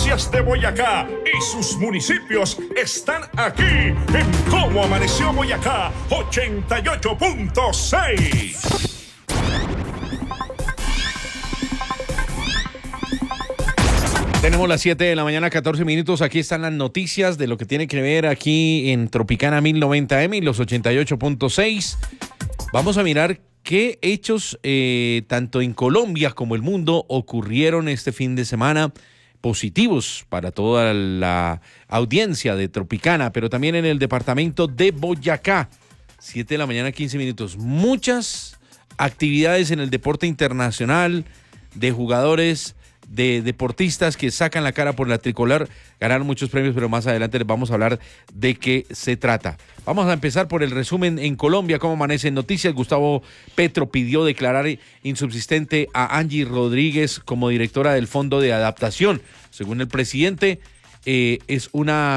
noticias de Boyacá y sus municipios están aquí en Cómo Amaneció Boyacá 88.6. Tenemos las 7 de la mañana, 14 minutos. Aquí están las noticias de lo que tiene que ver aquí en Tropicana 1090M y los 88.6. Vamos a mirar qué hechos tanto en Colombia como el mundo ocurrieron este fin de semana positivos para toda la audiencia de Tropicana, pero también en el departamento de Boyacá. 7 de la mañana, 15 minutos. Muchas actividades en el deporte internacional de jugadores, de deportistas que sacan la cara por la tricolor, ganaron muchos premios, pero más adelante les vamos a hablar de qué se trata. Vamos a empezar por el resumen en Colombia, cómo amanecen noticias. Gustavo Petro pidió declarar insubsistente a Angie Rodríguez como directora del Fondo de Adaptación. Según el presidente, es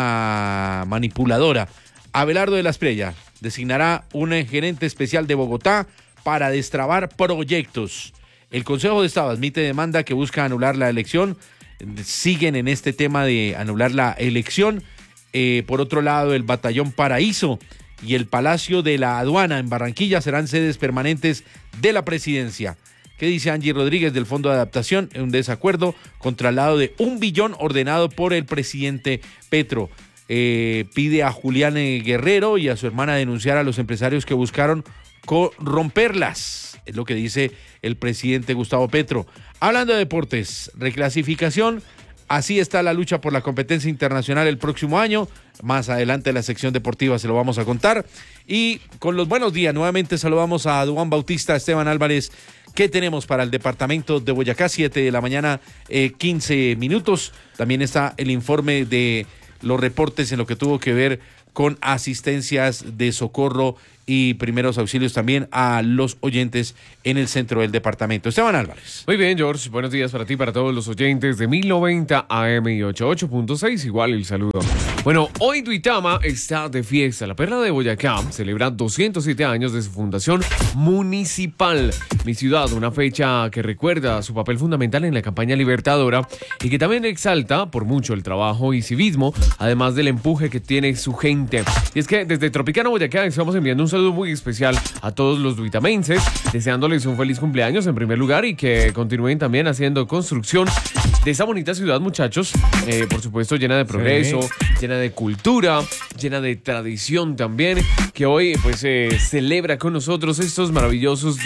una manipuladora. Abelardo de la Espriella designará un gerente especial de Bogotá para destrabar proyectos. El Consejo de Estado admite demanda que busca anular la elección. Siguen en este tema de anular la elección. Por otro lado, el Batallón Paraíso y el Palacio de la Aduana en Barranquilla serán sedes permanentes de la presidencia. ¿Qué dice Angie Rodríguez del Fondo de Adaptación? Un desacuerdo con traslado de 1 billón ordenado por el presidente Petro. Pide a Julián Guerrero y a su hermana denunciar a los empresarios que buscaron romperlas. Es lo que dice el presidente Gustavo Petro. Hablando de deportes, reclasificación, así está la lucha por la competencia internacional el próximo año. Más adelante en la sección deportiva se lo vamos a contar. Y con los buenos días, nuevamente saludamos a Duan Bautista, Esteban Álvarez. ¿Qué tenemos para el departamento de Boyacá? 7 de la mañana, 15 minutos. También está el informe de los reportes en lo que tuvo que ver con asistencias de socorro y primeros auxilios también a los oyentes en el centro del departamento. Esteban Álvarez. Muy bien, George. Buenos días para ti, para todos los oyentes de 1090 AM y 88.6. Igual el saludo. Bueno, hoy Duitama está de fiesta. La Perla de Boyacá celebra 207 años de su fundación municipal. Mi ciudad, una fecha que recuerda su papel fundamental en la campaña libertadora y que también exalta por mucho el trabajo y civismo, además del empuje que tiene su gente. Y es que desde Tropicana Boyacá estamos enviando un saludo muy especial a todos los duitamenses, deseándoles un feliz cumpleaños en primer lugar y que continúen también haciendo construcción de esa bonita ciudad, muchachos, por supuesto llena de progreso, sí, llena de cultura, llena de tradición también, que hoy pues celebra con nosotros estos maravillosos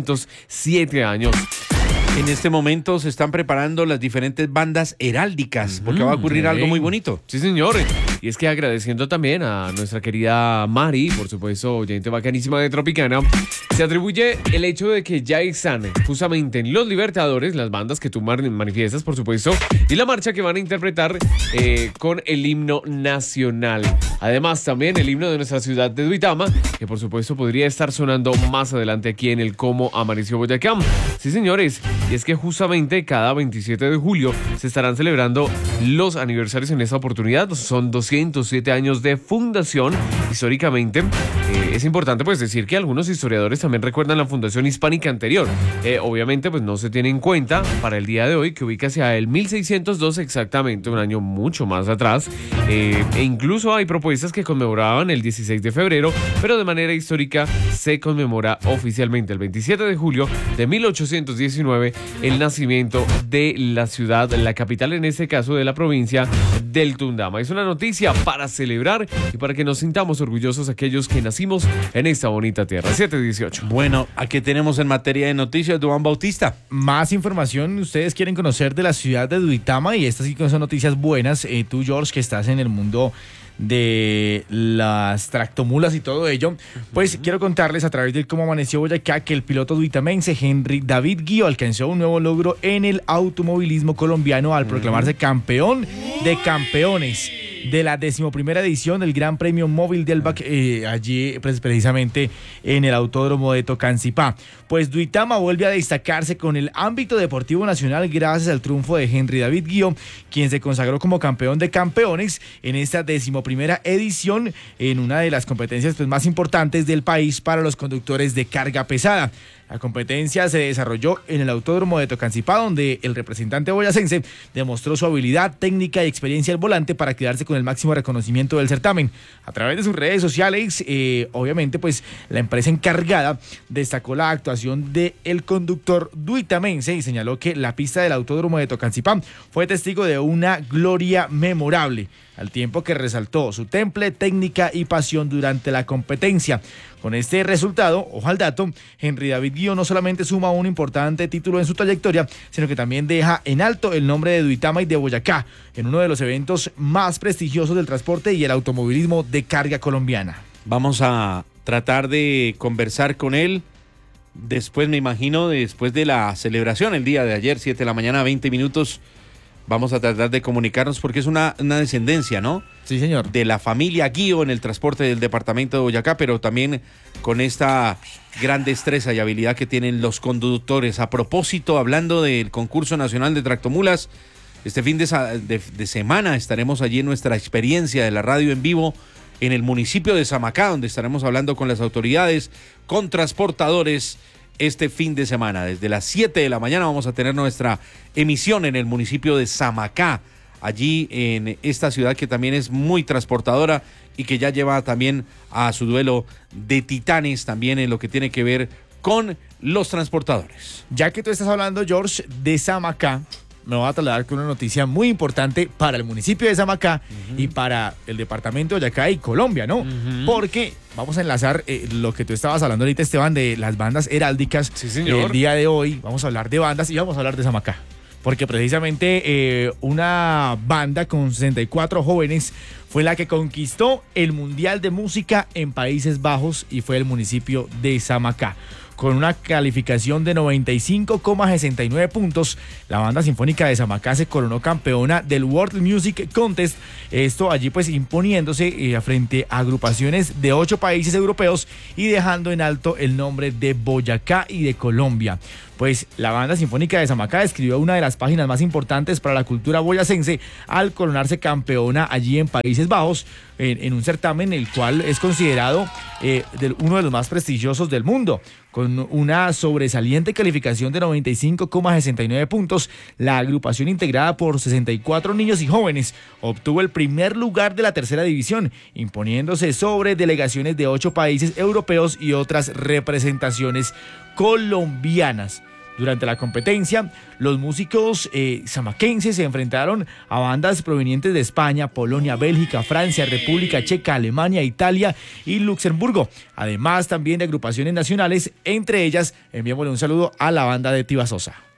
207 años. En este momento se están preparando las diferentes bandas heráldicas, porque va a ocurrir algo muy bonito. Sí, señor. Y es que agradeciendo también a nuestra querida Mari, por supuesto, oyente bacanísima de Tropicana, se atribuye el hecho de que ya están justamente en Los Libertadores, las bandas que tú manifiestas, por supuesto, y la marcha que van a interpretar con el himno nacional. Además, también el himno de nuestra ciudad de Duitama, que por supuesto podría estar sonando más adelante aquí en el Cómo Amaneció Boyacá. Sí, señores. Y es que justamente cada 27 de julio se estarán celebrando los aniversarios en esta oportunidad. Son 207 años de fundación. Históricamente es importante pues decir que algunos historiadores también recuerdan la fundación hispánica anterior. Obviamente pues no se tiene en cuenta para el día de hoy que ubica hacia el 1602 exactamente, un año mucho más atrás. E incluso hay propuestas que conmemoraban el 16 de febrero, pero de manera histórica se conmemora oficialmente el 27 de julio de 1819 el nacimiento de la ciudad, la capital en este caso de la provincia del Tundama. Es una noticia para celebrar y para que nos sintamos orgullosos aquellos que nacimos en esta bonita tierra. 7:18. Bueno, ¿a qué tenemos en materia de noticias, Duan Bautista? Más información ustedes quieren conocer de la ciudad de Duitama y estas sí son noticias buenas. Tú, George, que estás en el mundo de las tractomulas y todo ello, pues quiero contarles a través de Cómo Amaneció Boyacá que el piloto duitamense Henry David Guío alcanzó un nuevo logro en el automovilismo colombiano al proclamarse campeón de campeones. de la 11ª edición del Gran Premio Móvil del BAC, allí precisamente en el Autódromo de Tocancipá. Pues Duitama vuelve a destacarse con el ámbito deportivo nacional gracias al triunfo de Henry David Guío, quien se consagró como campeón de campeones en esta 11ª edición en una de las competencias más importantes del país para los conductores de carga pesada. La competencia se desarrolló en el Autódromo de Tocancipá, donde el representante boyacense demostró su habilidad, técnica y experiencia al volante para quedarse con el máximo reconocimiento del certamen. A través de sus redes sociales, obviamente, pues la empresa encargada destacó la actuación del conductor duitamense y señaló que la pista del Autódromo de Tocancipá fue testigo de una gloria memorable, al tiempo que resaltó su temple, técnica y pasión durante la competencia. Con este resultado, ojo al dato, Henry David Guío no solamente suma un importante título en su trayectoria, sino que también deja en alto el nombre de Duitama y de Boyacá en uno de los eventos más prestigiosos del transporte y el automovilismo de carga colombiana. Vamos a tratar de conversar con él después, me imagino, después de la celebración el día de ayer, 7 de la mañana, 20 minutos. Vamos a tratar de comunicarnos porque es una descendencia, ¿no? Sí, señor. De la familia Guío en el transporte del departamento de Boyacá, pero también con esta gran destreza y habilidad que tienen los conductores. A propósito, hablando del concurso nacional de tractomulas, este fin de semana estaremos allí en nuestra experiencia de la radio en vivo en el municipio de Samacá, donde estaremos hablando con las autoridades, con transportadores. Este fin de semana, desde las 7 de la mañana, vamos a tener nuestra emisión en el municipio de Samacá, allí en esta ciudad que también es muy transportadora y que ya lleva también a su duelo de titanes también en lo que tiene que ver con los transportadores. Ya que tú estás hablando, George, de Samacá, me voy a trasladar con una noticia muy importante para el municipio de Samacá y para el departamento de Boyacá y Colombia, ¿no? Porque vamos a enlazar lo que tú estabas hablando ahorita, Esteban, de las bandas heráldicas. Sí, señor. El día de hoy vamos a hablar de bandas y vamos a hablar de Samacá. Porque precisamente una banda con 64 jóvenes fue la que conquistó el Mundial de Música en Países Bajos y fue el municipio de Samacá. Con una calificación de 95,69 puntos, la banda sinfónica de Samacá se coronó campeona del World Music Contest. Esto allí pues imponiéndose frente a agrupaciones de 8 países europeos y dejando en alto el nombre de Boyacá y de Colombia. Pues la banda sinfónica de Samacá escribió una de las páginas más importantes para la cultura boyacense al coronarse campeona allí en Países Bajos, en un certamen el cual es considerado uno de los más prestigiosos del mundo. Con una sobresaliente calificación de 95,69 puntos, la agrupación integrada por 64 niños y jóvenes obtuvo el primer lugar de la tercera división, imponiéndose sobre delegaciones de 8 países europeos y otras representaciones colombianas. Durante la competencia, los músicos samaquenses se enfrentaron a bandas provenientes de España, Polonia, Bélgica, Francia, República Checa, Alemania, Italia y Luxemburgo. Además, también de agrupaciones nacionales, entre ellas, enviémosle un saludo a la banda de Tibasosa.